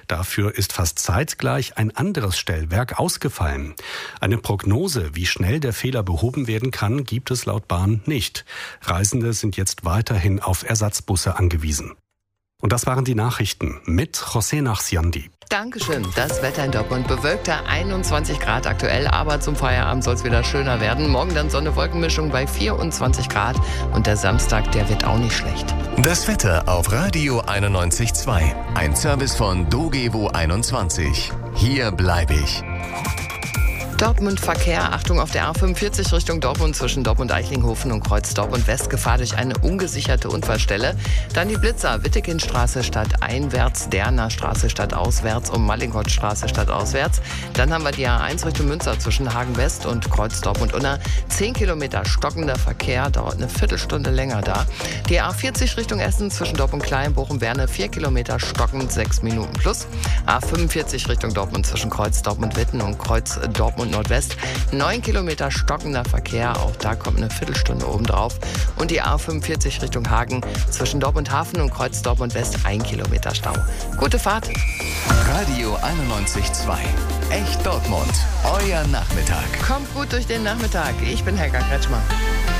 Dafür ist fast zeitgleich ein anderes Stellwerk ausgefallen. Eine Prognose, wie schnell der Fehler behoben werden kann, gibt es laut Bahn nicht. Reisende sind jetzt weiterhin auf Ersatzbusse angewiesen. Und das waren die Nachrichten mit José Nachsiandi. Dankeschön. Das Wetter in Dortmund bewölkter 21 Grad aktuell, aber zum Feierabend soll es wieder schöner werden. Morgen dann Sonne-Wolkenmischung bei 24 Grad und der Samstag, der wird auch nicht schlecht. Das Wetter auf Radio 91.2. Ein Service von Dogevo 21. Hier bleibe ich. Dortmund Verkehr, Achtung auf der A45 Richtung Dortmund zwischen Dortmund-Eichlinghofen und Kreuz Dortmund West, Gefahr durch eine ungesicherte Unfallstelle. Dann die Blitzer, Wittekindstraße stadteinwärts, Derner Straße stadtauswärts und Mallinckrodtstraße stadtauswärts. Dann haben wir die A1 Richtung Münster zwischen Hagen West und Kreuz Dortmund-Unna. 10 Kilometer stockender Verkehr, dauert eine Viertelstunde länger da. Die A40 Richtung Essen zwischen Dortmund-Klein, Bochum-Werne, 4 Kilometer stockend, 6 Minuten plus. A45 Richtung Dortmund zwischen Kreuz Dortmund-Witten und Kreuz Dortmund Nordwest. 9 Kilometer stockender Verkehr, auch da kommt eine Viertelstunde obendrauf. Und die A45 Richtung Hagen zwischen Dortmund Hafen und Kreuz Dortmund West 1 Kilometer Stau. Gute Fahrt. Radio 91.2. Echt Dortmund. Euer Nachmittag. Kommt gut durch den Nachmittag. Ich bin Helga Kretschmer.